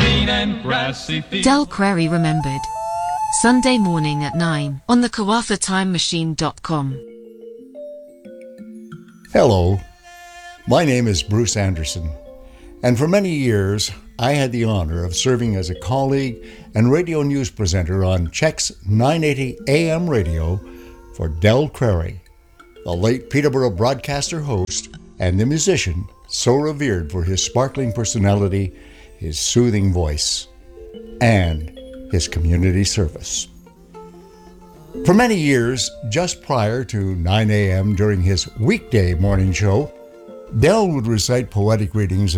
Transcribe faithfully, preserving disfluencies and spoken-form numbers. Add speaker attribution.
Speaker 1: green and grassy fields.
Speaker 2: Del Query Remembered. Sunday morning at nine on the Kawafa Time Machine dot com.
Speaker 3: Hello, my name is Bruce Anderson, and for many years I had the honor of serving as a colleague and radio news presenter on Czech's nine eighty A M radio for Del Query, the late Peterborough broadcaster, host, and the musician so revered for his sparkling personality, his soothing voice, and his community service. For many years, just prior to nine a.m. during his weekday morning show, Del would recite poetic readings